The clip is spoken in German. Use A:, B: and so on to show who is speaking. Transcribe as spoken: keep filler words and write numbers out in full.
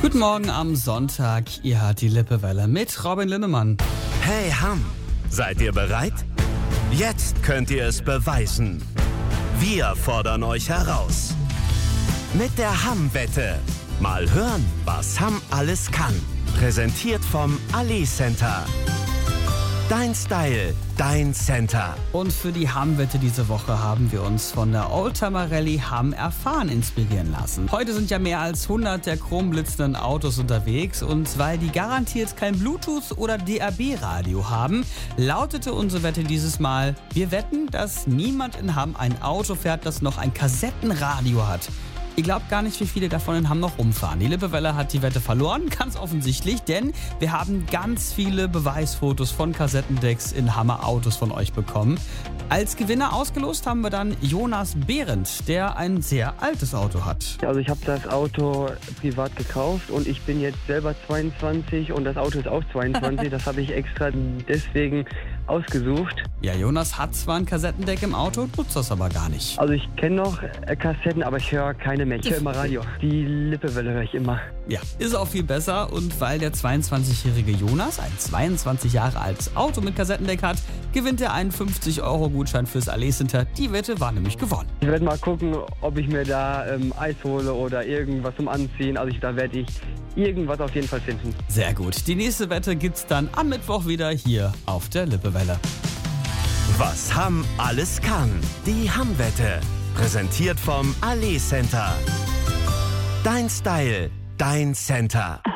A: Guten Morgen am Sonntag. Ihr hört die Lippewelle mit Robin Linnemann.
B: Hey Hamm, seid ihr bereit? Jetzt könnt ihr es beweisen. Wir fordern euch heraus. Mit der Hamm-Wette. Mal hören, was Hamm alles kann. Präsentiert vom Ali Center. Dein Style, dein Center.
A: Und für die Hamm-Wette diese Woche haben wir uns von der Oldtimer Rallye Hamm erfahren inspirieren lassen. Heute sind ja mehr als hundert der chromblitzenden Autos unterwegs und weil die garantiert kein Bluetooth oder D A B-Radio haben, lautete unsere Wette dieses Mal: Wir wetten, dass niemand in Hamm ein Auto fährt, das noch ein Kassettenradio hat. Ihr glaubt gar nicht, wie viele davon in Hamm noch rumfahren. Die Lippewelle hat die Wette verloren, ganz offensichtlich, denn wir haben ganz viele Beweisfotos von Kassettendecks in Hammer Autos von euch bekommen. Als Gewinner ausgelost haben wir dann Jonas Behrendt, der ein sehr altes Auto hat.
C: Also ich habe das Auto privat gekauft und ich bin jetzt selber zweiundzwanzig und das Auto ist auch zweiundzwanzig. Das habe ich extra deswegen ausgesucht.
A: Ja, Jonas hat zwar ein Kassettendeck im Auto, nutzt das aber gar nicht.
C: Also ich kenne noch äh, Kassetten, aber ich höre keine mehr. Ich höre immer Radio. Die Lippewelle höre ich immer.
A: Ja, ist auch viel besser und weil der zweiundzwanzigjährige Jonas ein zweiundzwanzig Jahre altes Auto mit Kassettendeck hat, gewinnt er einen fünfzig Euro Gutschein fürs Ali Center. Die Wette war nämlich gewonnen.
C: Ich werde mal gucken, ob ich mir da ähm, Eis hole oder irgendwas zum Anziehen. Also ich, da werde ich irgendwas auf jeden Fall finden.
A: Sehr gut. Die nächste Wette gibt's dann am Mittwoch wieder hier auf der Lippewelle.
B: Was Hamm alles kann. Die Hamm-Wette. Präsentiert vom Ali Center. Dein Style, dein Center.